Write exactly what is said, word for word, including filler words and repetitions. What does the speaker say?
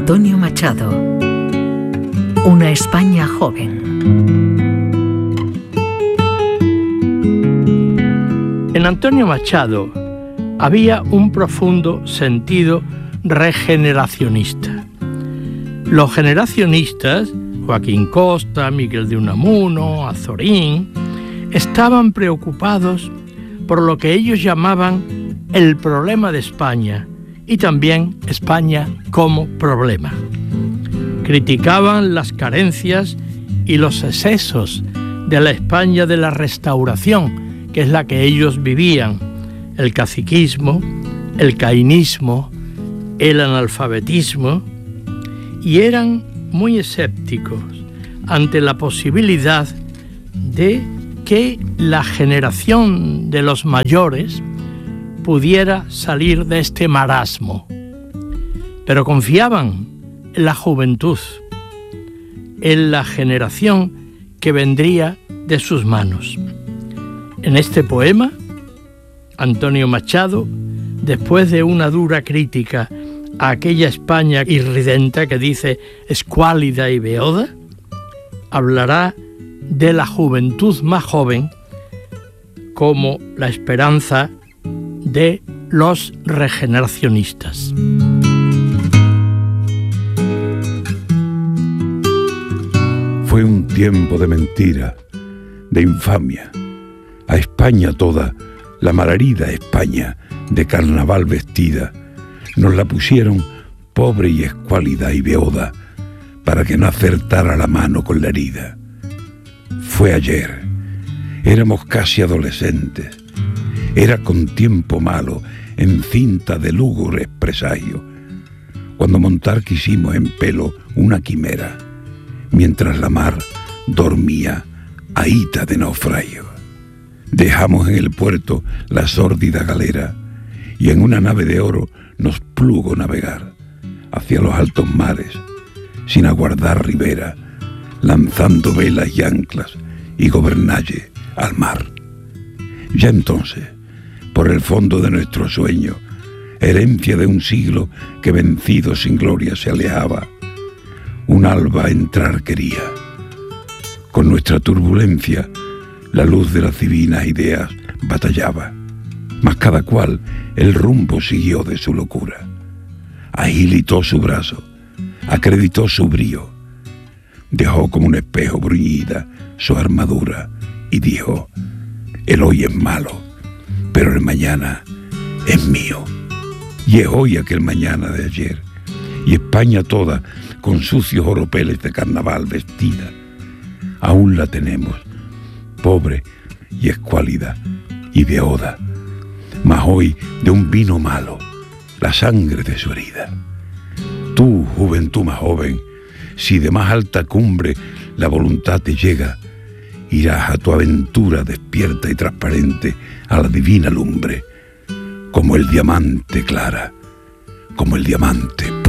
Antonio Machado. Una España joven. En Antonio Machado había un profundo sentido regeneracionista. Los generacionistas, Joaquín Costa, Miguel de Unamuno, Azorín, estaban preocupados por lo que ellos llamaban el problema de España y también España como problema. Criticaban las carencias y los excesos de la España de la Restauración, que es la que ellos vivían, el caciquismo, el cainismo, el analfabetismo, y eran muy escépticos ante la posibilidad de que la generación de los mayores pudiera salir de este marasmo. Pero confiaban en la juventud, en la generación que vendría de sus manos. En este poema, Antonio Machado, después de una dura crítica a aquella España irridenta que dice escuálida y beoda, hablará de la juventud más joven como la esperanza de los regeneracionistas. Fue un tiempo de mentira, de infamia. A España toda, la malherida España, de carnaval vestida, nos la pusieron pobre y escuálida y beoda, para que no acertara la mano con la herida. Fue ayer, éramos casi adolescentes, era con tiempo malo, en cinta de lúgubres presagios, cuando montar quisimos en pelo una quimera, mientras la mar dormía ahita de naufragio. Dejamos en el puerto la sórdida galera, y en una nave de oro nos plugo navegar hacia los altos mares, sin aguardar ribera, lanzando velas y anclas y gobernalle al mar. Ya entonces, por el fondo de nuestro sueño, herencia de un siglo que vencido sin gloria se alejaba, un alba entrar quería. Con nuestra turbulencia, la luz de las divinas ideas batallaba, mas cada cual el rumbo siguió de su locura. Agilitó su brazo, acreditó su brío, dejó como un espejo bruñida su armadura y dijo: el hoy es malo, pero el mañana es mío. Y es hoy aquel mañana de ayer, y España toda con sucios oropeles de carnaval vestida, aún la tenemos, pobre y escuálida y beoda, mas hoy de un vino malo, la sangre de su herida. Tú, juventud más joven, si de más alta cumbre la voluntad te llega, irás a tu aventura despierta y transparente a la divina lumbre, como el diamante clara, como el diamante